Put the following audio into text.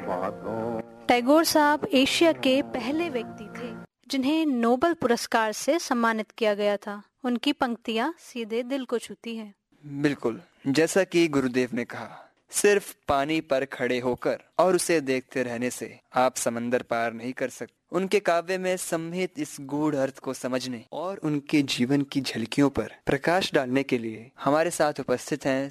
टैगोर साहब एशिया के पहले व्यक्ति थे जिन्हें नोबेल पुरस्कार से सम्मानित किया गया था। उनकी पंक्तियां सीधे दिल को छूती हैं। बिल्कुल, जैसा कि गुरुदेव ने कहा, सिर्फ पानी पर खड़े होकर और उसे देखते रहने से आप समंदर पार नहीं कर सकते। उनके काव्य में सम्मिलित इस गूढ़ अर्थ को समझने और उनके जीवन की झलकियों पर प्रकाश डालने के लिए हमारे साथ उपस्थित हैं